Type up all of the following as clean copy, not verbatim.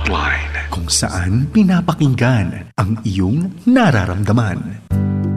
Heartline, kung saan pinapakinggan ang iyong nararamdaman.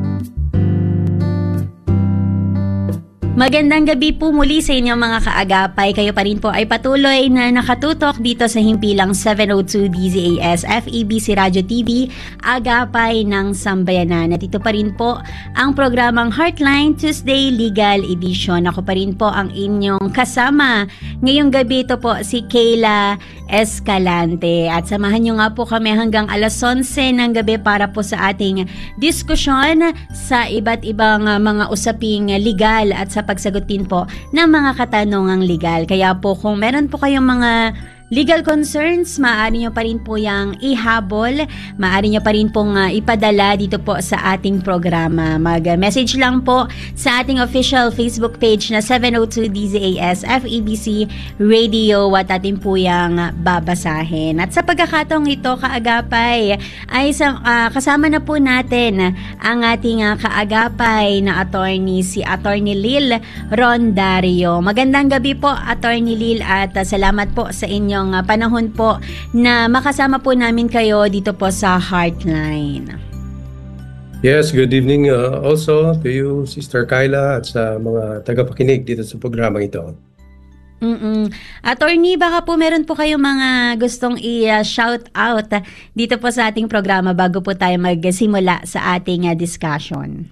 Magandang gabi po muli sa inyong mga kaagapay. Kayo pa rin po ay patuloy na nakatutok dito sa himpilang 702 DZAS FEBC Radio TV, Agapay ng Sambayanan. At ito pa rin po ang programang Heartline Tuesday Legal Edition. Ako pa rin po ang inyong kasama. Ngayong gabi ito po si Kayla Escalante. At samahan nyo nga po kami hanggang alas 11 ng gabi para po sa ating diskusyon sa iba't ibang mga usaping legal at sa pagsagutin po ng mga katanungang legal. Kaya po kung meron po kayong mga legal concerns, maaari nyo pa rin po yung ihabol, maaari nyo pa rin pong ipadala dito po sa ating programa. Mag-message lang po sa ating official Facebook page na 702 DZAS FEBC Radio at atin po yung babasahin. At sa pagkakataong ito, kaagapay, ay kasama na po natin ang ating kaagapay na attorney, si Attorney Lil Rondario. Magandang gabi po, Attorney Lil, at salamat po sa inyo panahon po na makasama po namin kayo dito po sa Heartline. Yes, good evening also to you, Sister Kyla, at sa mga tagapakinig dito sa programang ito. Attorney, baka po meron po kayong mga gustong i-shout out dito po sa ating programa bago po tayo magsimula sa ating discussion.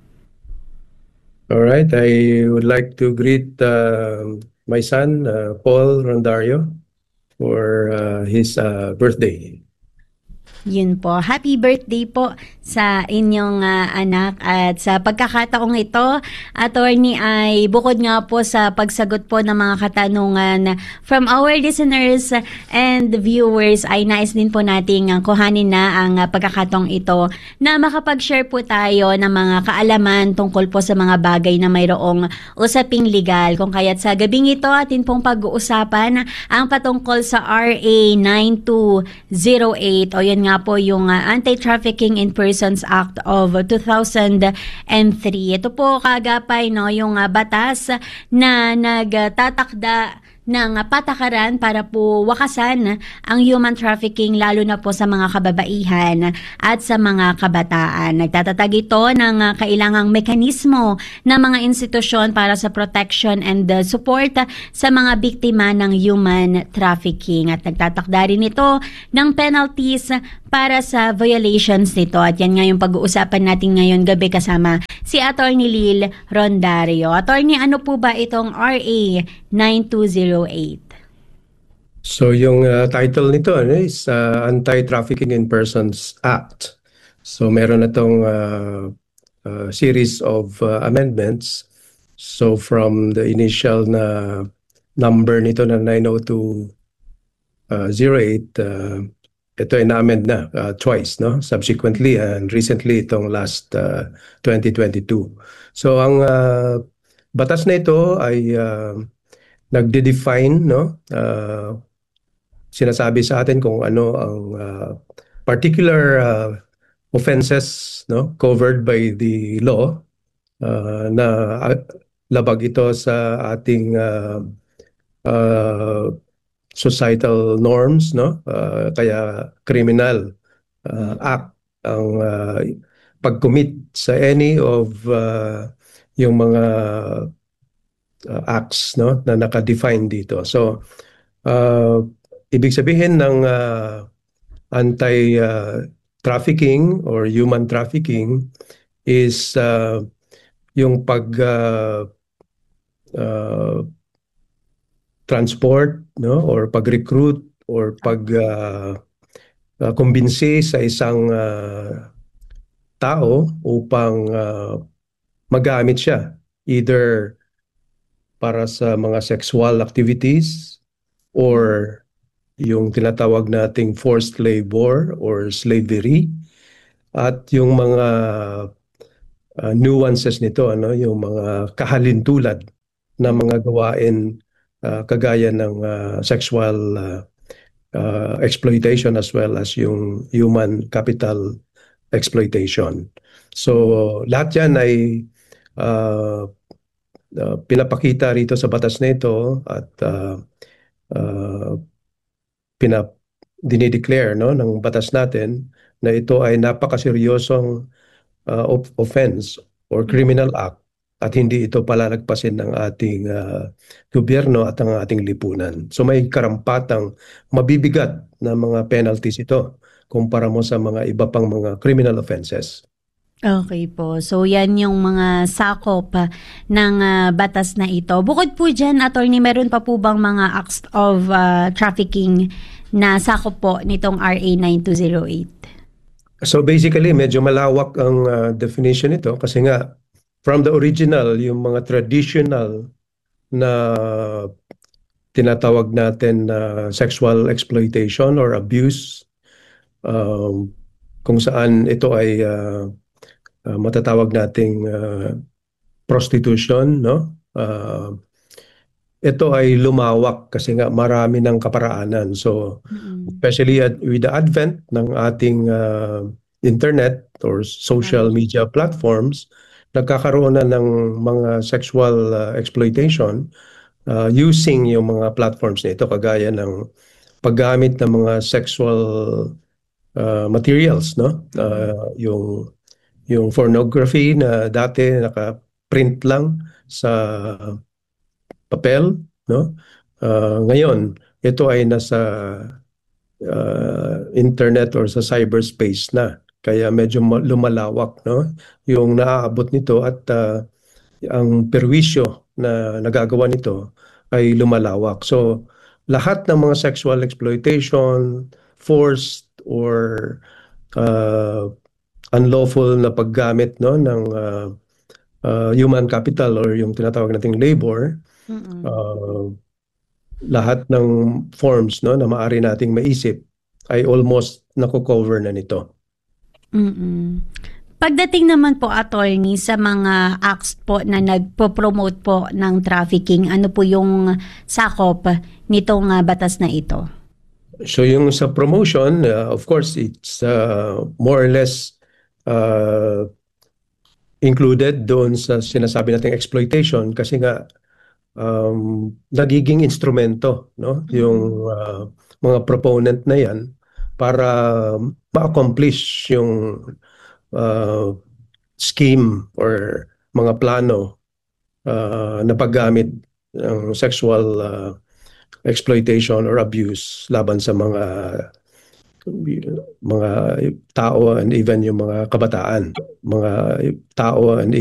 Alright, I would like to greet my son, Paul Rondario, for his birthday. Yun po. Happy birthday po sa inyong anak. At sa pagkakataong ito, attorney, ay bukod nga po sa pagsagot po ng mga katanungan from our listeners and viewers, ay nais din po nating kuhanin na ang pagkakataong ito na makapag-share po tayo ng mga kaalaman tungkol po sa mga bagay na mayroong usaping legal. Kung kaya't sa gabing ito, atin pong pag-uusapan ang patungkol sa RA 9208 o yun nga po yung Anti-Trafficking in Persons Act of 2003. Ito po kaagapay yung batas na nagtatakda ng patakaran para po wakasan ang human trafficking lalo na po sa mga kababaihan at sa mga kabataan. Nagtatatag ito ng kailangang mekanismo ng mga institusyon para sa protection and support sa mga biktima ng human trafficking at nagtatakda rin ito ng penalties para sa violations nito. At yan nga yung pag-uusapan natin ngayon gabi kasama si Attorney Lil Rondario. Attorney, ano po ba itong RA 9208? So yung title nito is Anti-Trafficking in Persons Act. So meron na itong series of amendments. So from the initial na number nito na 90208, ito ay na-amend na twice, no? Subsequently and recently itong last 2022. So ang batas na ito ay nagde-define, no? Sinasabi sa atin kung ano ang particular offenses, no, covered by the law na labag ito sa ating societal norms, no? Kaya criminal act ang pag-commit sa any of yung mga acts, no, na naka-define dito. So ibig sabihin ng anti-trafficking or human trafficking is yung pag transport, no, or pag-recruit or pag-kumbinsi sa isang tao upang magamit siya either para sa mga sexual activities or yung tinatawag nating forced labor or slavery at yung mga nuances nito, ano, yung mga kahalintulad na mga gawain kagaya ng sexual exploitation as well as yung human capital exploitation. So lahat yan ay pinapakita rito sa batas na ito at dinideclare, no, ng batas natin na ito ay napakaseryosong offense or criminal act at hindi ito palalagpasin ng ating gobyerno at ang ating lipunan. So may karampatang mabibigat na mga penalties ito kumpara mo sa mga iba pang mga criminal offenses. Okay po. So yan yung mga sakop ng batas na ito. Bukod po dyan, attorney, meron pa po bang mga acts of trafficking na sakop po nitong RA 9208? So basically, medyo malawak ang definition nito kasi nga from the original, yung mga traditional na tinatawag natin na sexual exploitation or abuse, kung saan ito ay matatawag nating prostitution, no? Ito ay lumawak kasi nga marami ng kaparaanan. So, especially with the advent ng ating internet or social media platforms, nagkakaroon na ng mga sexual exploitation using yung mga platforms na ito, kagaya ng paggamit ng mga sexual materials, no? Yung pornography na dati naka-print lang sa papel, no? Ngayon, ito ay nasa internet or sa cyberspace na. Kaya medyo lumalawak, no? Yung naaabot nito at ang perwisyo na nagagawa nito ay lumalawak. So, lahat ng mga sexual exploitation, forced or unlawful na paggamit, no, ng human capital or yung tinatawag nating labor, lahat ng forms, no, na maaari nating maisip ay almost nako-cover na nito. Pagdating naman po, attorney, sa mga acts po na nagpo-promote po ng trafficking, ano po yung sakop nitong batas na ito? So yung sa promotion, of course, it's more or less included doon sa sinasabi nating exploitation kasi nga nagiging instrumento, no, yung mga proponent na yan para ma-accomplish yung scheme or mga plano na paggamit ng sexual exploitation or abuse laban sa mga tao and even yung mga kabataan, mga tao and